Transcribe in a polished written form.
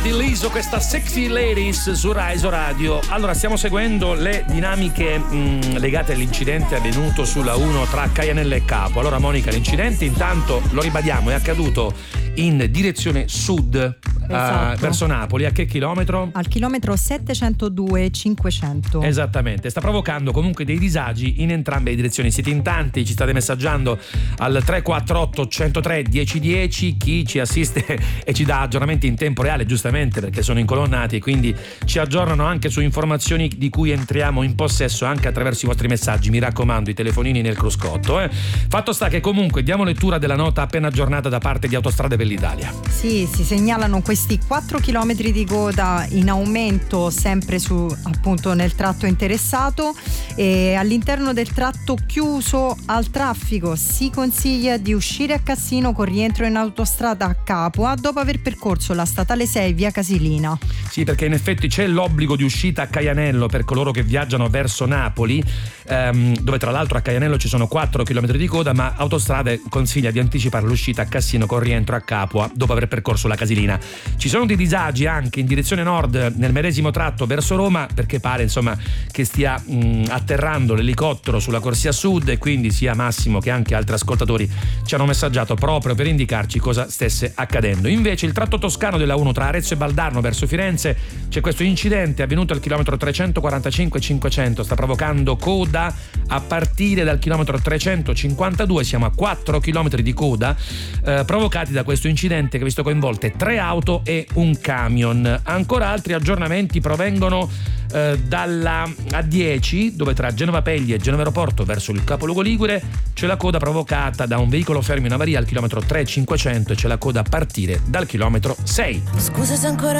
di Liso, questa Sexy Ladies su Rise Radio. Allora, stiamo seguendo le dinamiche legate all'incidente avvenuto sulla 1 tra Caianello e Capo. Allora, Monica, l'incidente intanto, lo ribadiamo, è accaduto in direzione sud, esatto, verso Napoli. A che chilometro? Al chilometro 702,500. Esattamente, sta provocando comunque dei disagi in entrambe le direzioni. Siete in tanti, ci state messaggiando al 348 103 1010, chi ci assiste e ci dà aggiornamenti in tempo reale, giustamente perché sono incolonnati, e quindi ci aggiornano anche su informazioni di cui entriamo in possesso anche attraverso i vostri messaggi. Mi raccomando, i telefonini nel cruscotto. Fatto sta che comunque diamo lettura della nota appena aggiornata da parte di Autostrade per l'Italia. Sì, si segnalano questi 4 chilometri di coda in aumento sempre appunto nel tratto interessato, e all'interno del tratto chiuso al traffico si consiglia di uscire a Cassino con rientro in autostrada a Capua dopo aver percorso la statale 6 via Casilina. Sì, perché in effetti c'è l'obbligo di uscita a Caianello per coloro che viaggiano verso Napoli, dove tra l'altro a Caianello ci sono 4 km di coda, ma Autostrade consiglia di anticipare l'uscita a Cassino con rientro a Capua dopo aver percorso la Casilina. Ci sono dei disagi anche in direzione nord nel medesimo tratto verso Roma, perché pare insomma che stia atterrando l'elicottero sulla corsia sud, e quindi sia Massimo che anche altri ascoltatori ci hanno messaggiato proprio per indicarci cosa stesse accadendo. Invece il tratto toscano della 1 tra Arezzo e Baldarno verso Firenze c'è questo incidente avvenuto al chilometro 345,500, sta provocando coda a partire dal chilometro 352. Siamo a 4 chilometri di coda provocati da questo incidente che ha visto coinvolte 3 auto e un camion. Ancora altri aggiornamenti provengono dalla A10, dove tra Genova Pegli e Genova Aeroporto verso il capoluogo ligure c'è la coda provocata da un veicolo fermo in avaria al chilometro 3,500 e c'è la coda a partire dal chilometro 6. Scusa se ancora